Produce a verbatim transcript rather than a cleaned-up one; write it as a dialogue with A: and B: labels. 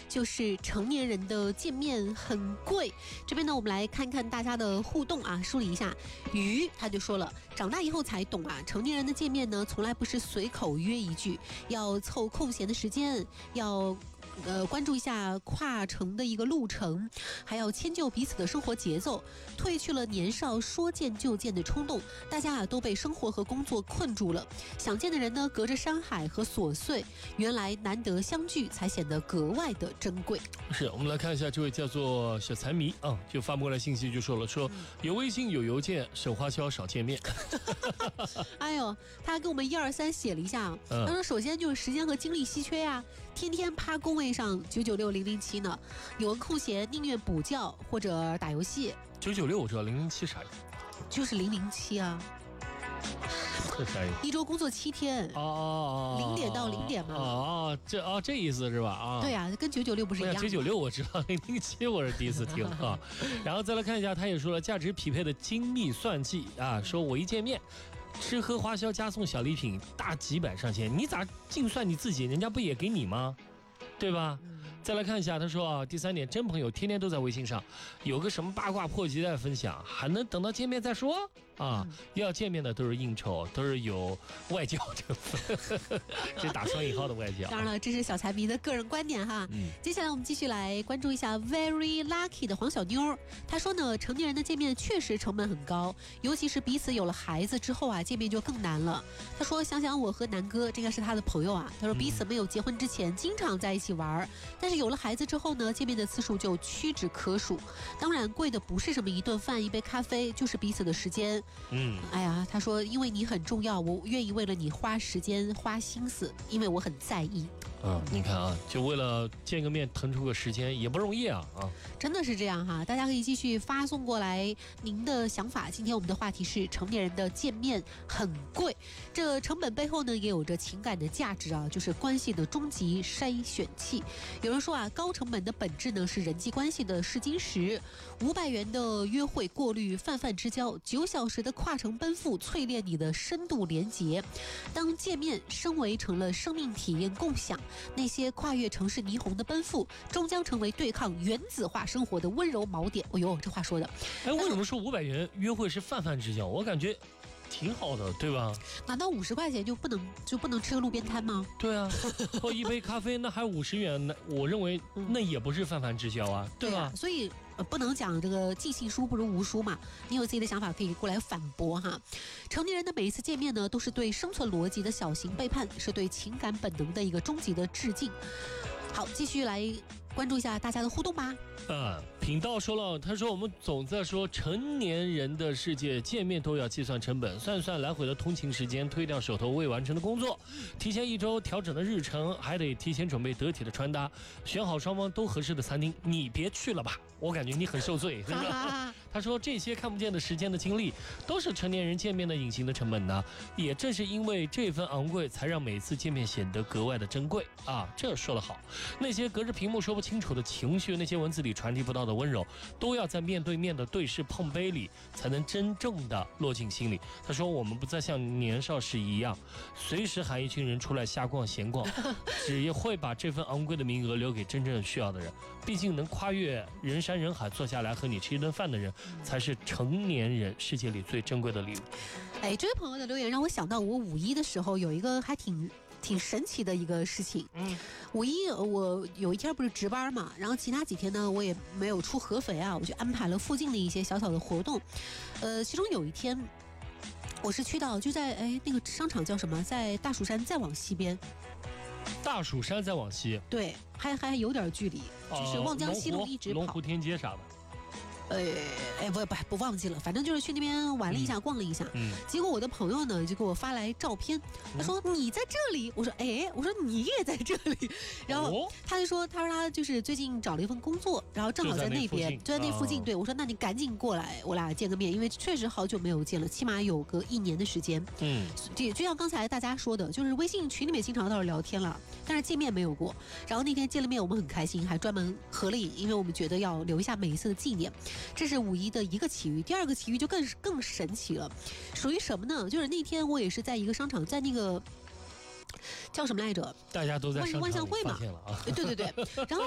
A: 就是成年人的见面很贵。这边呢，我们来看看大家的互动啊，梳理一下。鱼他就说了，长大以后才懂啊，成年人的见面呢，从来不是随口约一句，要凑空闲的时间，要。呃，关注一下跨城的一个路程，还要迁就彼此的生活节奏，褪去了年少说见就见的冲动。大家啊都被生活和工作困住了，想见的人呢，隔着山海和琐碎，原来难得相聚才显得格外的珍贵。
B: 是，我们来看一下这位叫做小财迷啊，就发过来信息就说了，说有微信有邮件，省花销少见面。
A: 哎呦，他给我们一二三写了一下，
B: 嗯、
A: 他说首先就是时间和精力稀缺呀、啊，天天趴工位上九九六零零七呢，有个空闲宁愿补觉或者打游戏。
B: 九九六我知道，零零七啥意思？
A: 就是零零七啊。
B: 这啥意思？
A: 一周工作七天。哦哦哦，零点到零点嘛。
B: 哦，这啊这意思是吧？啊，
A: 对啊，跟九九六不是一样。
B: 九九六我知道，零零七我是第一次听啊。然后再来看一下，他也说了价值匹配的精密算计啊，说我一见面。吃喝花销加送小礼品大几百上千，你咋净算你自己？人家不也给你吗？对吧？再来看一下，他说啊，第三点，真朋友天天都在微信上，有个什么八卦破集在分享，还能等到见面再说啊？要见面的都是应酬，都是有外交成分，是打双引号的外交。
A: 当然了，这是小财迷的个人观点哈。嗯、接下来我们继续来关注一下 Very Lucky 的黄小妞，她说呢，成年人的见面确实成本很高，尤其是彼此有了孩子之后啊，见面就更难了。她说，想想我和南哥，这个是他的朋友啊，他说彼此没有结婚之前经常在一起玩，但是有了孩子之后呢，见面的次数就屈指可数。当然，贵的不是什么一顿饭、一杯咖啡，就是彼此的时间。嗯，哎呀，他说，因为你很重要，我愿意为了你花时间、花心思，因为我很在意。
B: 嗯，你看啊，就为了见个面腾出个时间也不容易啊啊！
A: 真的是这样哈，大家可以继续发送过来您的想法。今天我们的话题是成年人的见面很贵，这成本背后呢也有着情感的价值啊，就是关系的终极筛选器。有人说啊，高成本的本质呢是人际关系的试金石，五百元的约会过滤泛泛之交，九小时的跨城奔赴淬炼你的深度连结。当见面升维成了生命体验共享，那些跨越城市霓虹的奔赴，终将成为对抗原子化生活的温柔锚点。哎呦，这话说的！
B: 哎，为什么说五百元约会是泛泛之交？我感觉挺好的，对吧？
A: 难道五十块钱就不能就不能吃个路边摊吗？
B: 对啊，喝一杯咖啡那还五十元呢，我认为那也不是泛泛之交啊，嗯、对吧？对啊、
A: 所以、呃、不能讲这个尽信书不如无书嘛。你有自己的想法可以过来反驳哈。成年人的每一次见面呢，都是对生存逻辑的小型背叛，是对情感本能的一个终极的致敬。好，继续来关注一下大家的互动吧。
B: 啊，频道说了，他说我们总在说成年人的世界，见面都要计算成本，算算来回的通勤时间，推掉手头未完成的工作，提前一周调整的日程，还得提前准备得体的穿搭，选好双方都合适的餐厅。你别去了吧，我感觉你很受罪，是吧？他说这些看不见的时间的经历，都是成年人见面的隐形的成本呢。也正是因为这份昂贵，才让每次见面显得格外的珍贵啊！这说得好，那些隔着屏幕说不清楚的情绪，那些文字里传递不到的温柔，都要在面对面的对视碰杯里，才能真正的落进心里。他说我们不再像年少时一样，随时喊一群人出来瞎逛闲逛，只会把这份昂贵的名额留给真正需要的人。毕竟能跨越人山人海坐下来和你吃一顿饭的人，才是成年人世界里最珍贵的礼物。
A: 哎，这位朋友的留言让我想到我五一的时候有一个还挺挺神奇的一个事情。嗯，五一我有一天不是值班嘛，然后其他几天呢我也没有出合肥啊，我就安排了附近的一些小小的活动。呃，其中有一天我是去到就在哎那个商场叫什么，在大蜀山再往西边。
B: 大蜀山再往西，
A: 对，还还有点距离，就是望江西路一直跑，
B: 龙湖天街啥的。
A: 呃，哎，不不不忘记了，反正就是去那边玩了一下，嗯、逛了一下。嗯，结果我的朋友呢就给我发来照片，他说、嗯、你在这里，我说哎，我说你也在这里，然后他就说，他说他就是最近找了一份工作，然后正好在那边，就在那附近。对，我说那你赶紧过来，我俩见个面，因为确实好久没有见了，起码有个一年的时间。嗯，就就像刚才大家说的，就是微信群里面经常倒是聊天了，但是见面没有过。然后那天见了面，我们很开心，还专门合了影，因为我们觉得要留下每一次的纪念。这是五一的一个奇遇，第二个奇遇就更更神奇了，属于什么呢？就是那天我也是在一个商场，在那个叫什么来着？
B: 大家都在商场里
A: 万象汇嘛，
B: 啊、
A: 对对对，然后。